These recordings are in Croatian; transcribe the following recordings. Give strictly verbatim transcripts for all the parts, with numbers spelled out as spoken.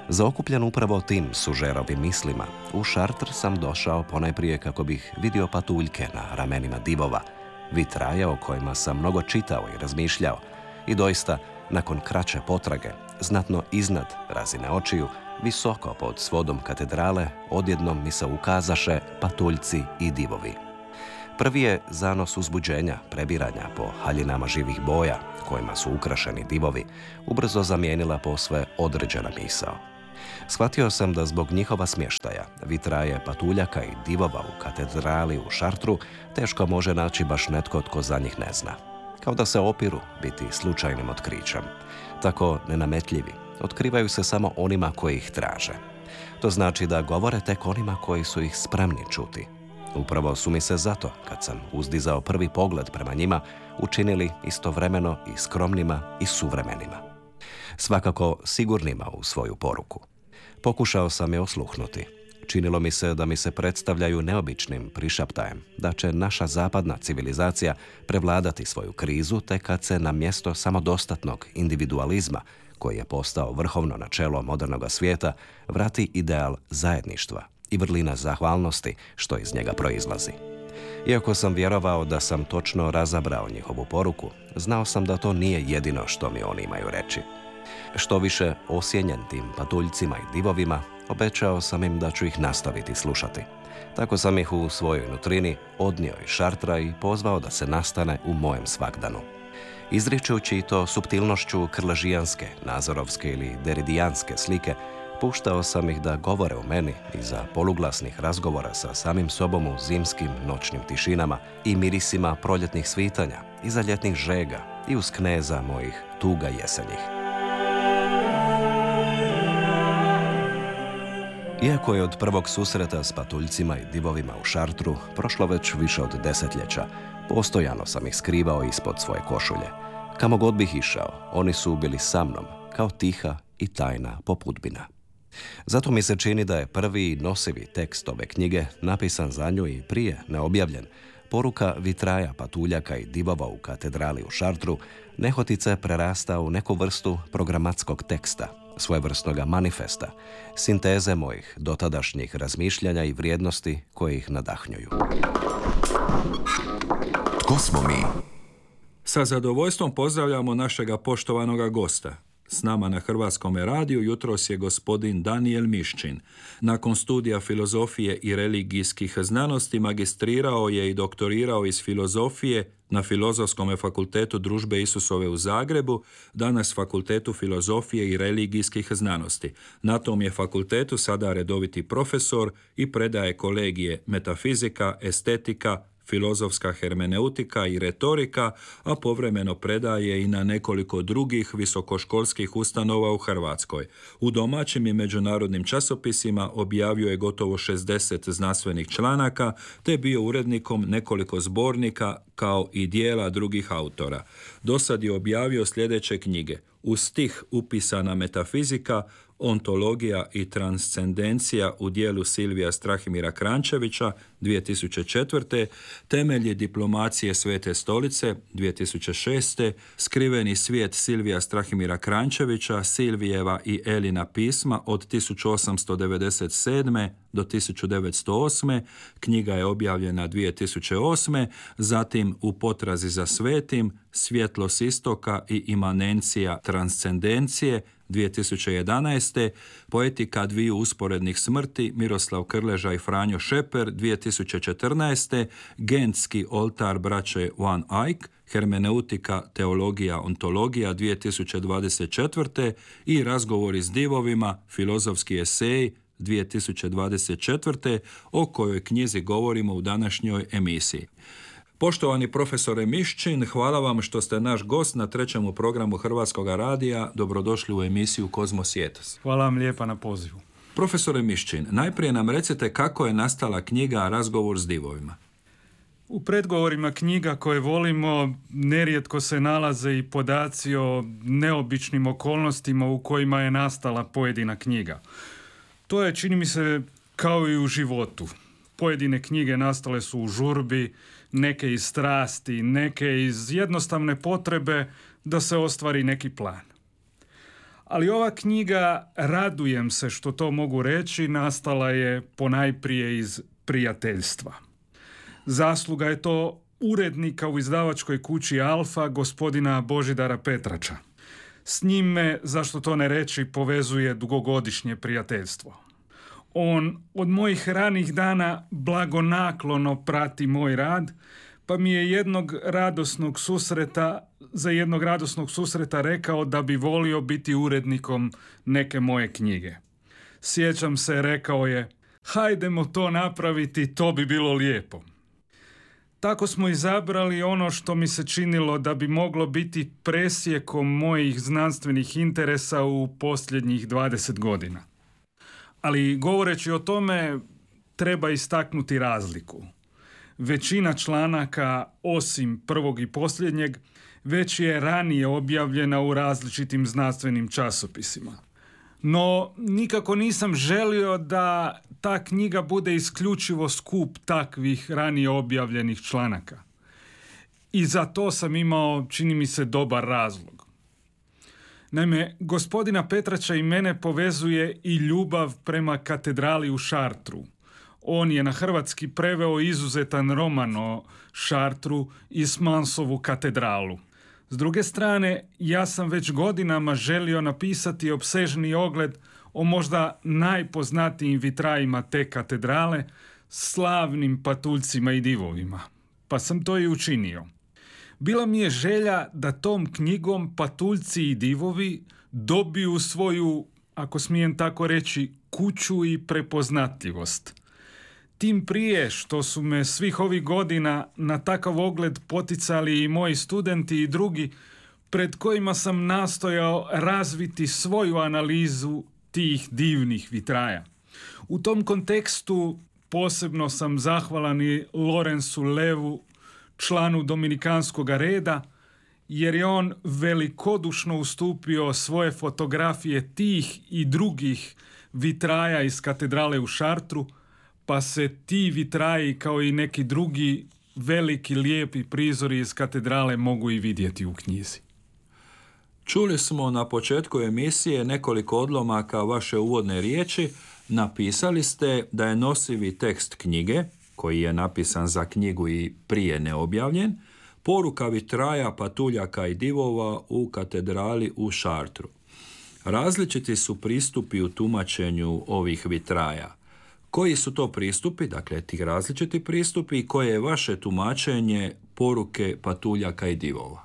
Zaokupljen upravo tim sužerovim mislima, u Šartr sam došao ponajprije kako bih vidio patuljke na ramenima divova, vitraje o kojima sam mnogo čitao i razmišljao, i doista, nakon kraće potrage, znatno iznad razine očiju, visoko pod svodom katedrale, odjednom mi se ukazaše patuljci i divovi. Prvi je zanos uzbuđenja, prebiranja po haljinama živih boja, kojima su ukrašeni divovi, ubrzo zamijenila posve određena misao. Shvatio sam da zbog njihova smještaja, vitraje patuljaka i divova u katedrali u Šartru, teško može naći baš netko tko za njih ne zna. Kao da se opiru biti slučajnim otkrićem. Tako nenametljivi, otkrivaju se samo onima koji ih traže. To znači da govore tek onima koji su ih spremni čuti. Upravo su mi se zato, kad sam uzdizao prvi pogled prema njima, učinili istovremeno i skromnima i suvremenima. Svakako sigurnima u svoju poruku. Pokušao sam je osluhnuti. Činilo mi se da mi se predstavljaju neobičnim prišaptajem, da će naša zapadna civilizacija prevladati svoju krizu te kad se na mjesto samodostatnog individualizma, koji je postao vrhovno načelo modernog svijeta, vrati ideal zajedništva i vrlina zahvalnosti što iz njega proizlazi. Iako sam vjerovao da sam točno razabrao njihovu poruku, znao sam da to nije jedino što mi oni imaju reći. Što više osjenjen tim patuljcima i divovima, obećao sam im da ću ih nastaviti slušati. Tako sam ih u svojoj nutrini odnio iz Šartra i pozvao da se nastane u mojem svakdanu. Izričujući to suptilnošću krležijanske, nazorovske ili deridijanske slike, puštao sam ih da govore o meni iza poluglasnih razgovora sa samim sobom u zimskim noćnim tišinama i mirisima proljetnih svitanja, iza ljetnih žega i uz kneza mojih tuga jesenjih. Iako je od prvog susreta s patuljcima i divovima u Šartru prošlo već više od desetljeća, postojano sam ih skrivao ispod svoje košulje. Kamo god bih išao, oni su bili sa mnom, kao tiha i tajna popudbina. Zato mi se čini da je prvi nosivi tekst ove knjige, napisan za nju i prije neobjavljen, poruka vitraja patuljaka i divova u katedrali u Šartru, nehotice prerasta u neku vrstu programatskog teksta, svojevrsnoga manifesta, sinteze mojih dotadašnjih razmišljanja i vrijednosti koje ih nadahnjuju. Tko smo mi? Sa zadovoljstvom pozdravljamo našega poštovanoga gosta. S nama na Hrvatskome radiju jutros je gospodin Danijel Miščin. Nakon studija filozofije i religijskih znanosti magistrirao je i doktorirao iz filozofije na Filozofskom fakultetu Družbe Isusove u Zagrebu, danas Fakultetu filozofije i religijskih znanosti. Na tom je fakultetu sada redoviti profesor i predaje kolegije metafizika, estetika, filozofska hermeneutika i retorika, a povremeno predaje i na nekoliko drugih visokoškolskih ustanova u Hrvatskoj. U domaćim i međunarodnim časopisima objavio je gotovo šezdeset znanstvenih članaka, te bio urednikom nekoliko zbornika kao i dijela drugih autora. Dosad je objavio sljedeće knjige: Uz stih upisana metafizika, Ontologija i transcendencija u dijelu Silvija Strahimira Kranjčevića dvije tisuće četvrte. Temelji diplomacije Svete stolice dvije tisuće šeste. Skriveni svijet Silvija Strahimira Kranjčevića, Silvijeva i Elina pisma od tisuću osamsto devedeset sedme do tisuću devetsto osme. Knjiga je objavljena dvije tisuće osme. Zatim U potrazi za svetim, Svjetlost istoka i imanencija transcendencije dvije tisuće jedanaeste. Poetika dviju usporednih smrti, Miroslav Krleža i Franjo Šeper dvije tisuće četrnaeste. Gentski oltar braće Van Eyck, Hermeneutika, teologija, ontologija dvije tisuće dvadeset četvrte. i Razgovori s divovima, filozofski esej dvije tisuće dvadeset četvrte. o kojoj knjizi govorimo u današnjoj emisiji. Poštovani profesore Miščin, hvala vam što ste naš gost na trećem programu Hrvatskog radija. Dobrodošli u emisiju Kozmos i Etos. Hvala vam lijepa na pozivu. Profesore Miščin, najprije nam recite kako je nastala knjiga Razgovor s divovima. U predgovorima knjiga koje volimo nerijetko se nalaze i podaci o neobičnim okolnostima u kojima je nastala pojedina knjiga. To je, čini mi se, kao i u životu. Pojedine knjige nastale su u žurbi, neke iz strasti, neke iz jednostavne potrebe da se ostvari neki plan. Ali ova knjiga, radujem se što to mogu reći, nastala je ponajprije iz prijateljstva. Zasluga je to urednika u izdavačkoj kući Alfa, gospodina Božidara Petrača. S njime, zašto to ne reći, povezuje dugogodišnje prijateljstvo. On od mojih ranih dana blagonaklono prati moj rad, pa mi je jednog radosnog susreta, za jednog radosnog susreta rekao da bi volio biti urednikom neke moje knjige. Sjećam se, rekao je, hajdemo to napraviti, to bi bilo lijepo. Tako smo izabrali ono što mi se činilo da bi moglo biti presjekom mojih znanstvenih interesa u posljednjih dvadeset godina. Ali govoreći o tome, treba istaknuti razliku. Većina članaka, osim prvog i posljednjeg, već je ranije objavljena u različitim znanstvenim časopisima. No, nikako nisam želio da ta knjiga bude isključivo skup takvih ranije objavljenih članaka. I za to sam imao, čini mi se, dobar razlog. Naime, gospodina Petrača i mene povezuje i ljubav prema katedrali u Šartru. On je na hrvatski preveo izuzetan roman o Šartru i Smansovu katedralu. S druge strane, ja sam već godinama želio napisati opsežni ogled o možda najpoznatijim vitrajima te katedrale, slavnim patuljcima i divovima. Pa sam to i učinio. Bila mi je želja da tom knjigom patuljci i divovi dobiju svoju, ako smijem tako reći, kuću i prepoznatljivost. Tim prije što su me svih ovih godina na takav ogled poticali i moji studenti i drugi, pred kojima sam nastojao razviti svoju analizu tih divnih vitraja. U tom kontekstu posebno sam zahvalan i Lorenzu Levu, članu Dominikanskog reda, jer je on velikodušno ustupio svoje fotografije tih i drugih vitraja iz katedrale u Šartru, pa se ti vitraji kao i neki drugi veliki lijepi prizori iz katedrale mogu i vidjeti u knjizi. Čuli smo na početku emisije nekoliko odlomaka vaše uvodne riječi. Napisali ste da je nosivi tekst knjige, koji je napisan za knjigu i prije neobjavljen, poruka vitraja, patuljaka i divova u katedrali u Šartru. Različiti su pristupi u tumačenju ovih vitraja. Koji su to pristupi, dakle ti različiti pristupi, i koje je vaše tumačenje poruke patuljaka i divova?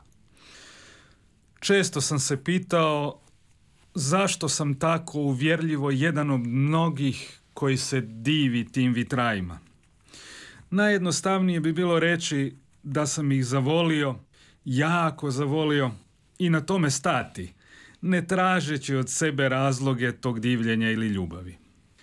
Često sam se pitao zašto sam tako uvjerljivo jedan od mnogih koji se divi tim vitrajima. Najjednostavnije bi bilo reći da sam ih zavolio, jako zavolio, i na tome stati, ne tražeći od sebe razloge tog divljenja ili ljubavi.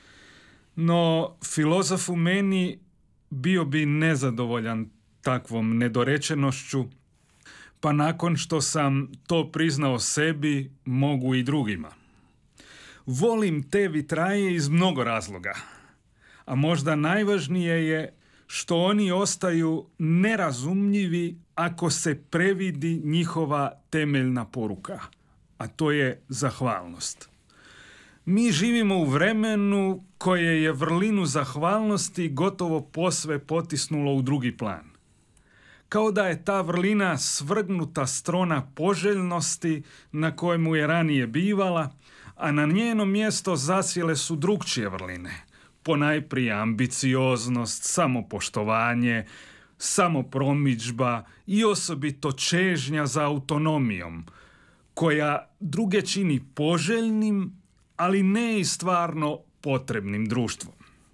No, filozof u meni bio bi nezadovoljan takvom nedorečenošću, pa nakon što sam to priznao sebi, mogu i drugima. Volim te vitraje iz mnogo razloga, a možda najvažnije je što oni ostaju nerazumljivi ako se previdi njihova temeljna poruka, a to je zahvalnost. Mi živimo u vremenu koje je vrlinu zahvalnosti gotovo posve potisnulo u drugi plan. Kao da je ta vrlina svrgnuta s trona poželjnosti na kojemu je ranije bivala, a na njeno mjesto zasjele su drugčije vrline. Ponajprije ambicioznost, samopoštovanje, samopromidžba i osobito čežnja za autonomijom, koja druge čini poželjnim, ali ne i stvarno potrebnim društvom.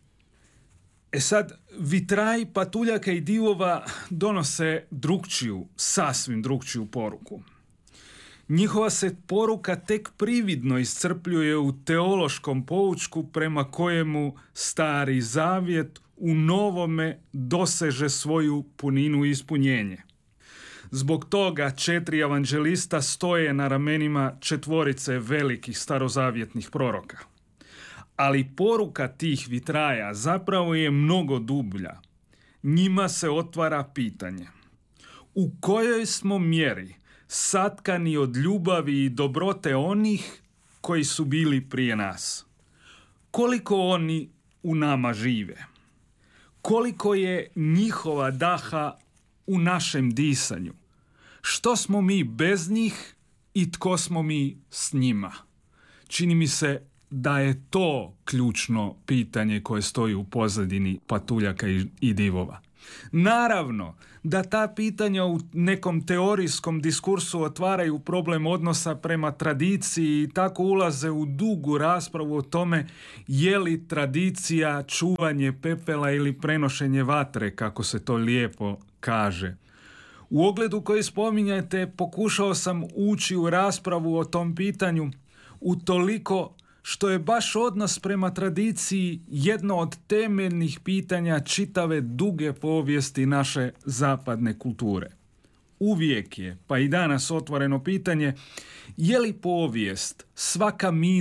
E sad, vitraj, patuljaka i divova donose drukčiju, sasvim drukčiju poruku. Njihova se poruka tek prividno iscrpljuje u teološkom poučku prema kojemu Stari Zavjet u novome doseže svoju puninu i ispunjenje. Zbog toga četiri evanđelista stoje na ramenima četvorice velikih starozavjetnih proroka. Ali poruka tih vitraja zapravo je mnogo dublja. Njima se otvara pitanje: u kojoj smo mjeri satkani od ljubavi i dobrote onih koji su bili prije nas. Koliko oni u nama žive. Koliko je njihova daha u našem disanju. Što smo mi bez njih i tko smo mi s njima. Čini mi se da je to ključno pitanje koje stoji u pozadini patuljaka i, i divova. Naravno da ta pitanja u nekom teorijskom diskursu otvaraju problem odnosa prema tradiciji i tako ulaze u dugu raspravu o tome je li tradicija čuvanje pepela ili prenošenje vatre, kako se to lijepo kaže. U ogledu koji spominjate pokušao sam ući u raspravu o tom pitanju utoliko što je baš odnos prema tradiciji jedno od temeljnih pitanja čitave duge povijesti naše zapadne kulture. Uvijek je, pa i danas otvoreno pitanje, je li povijest svaka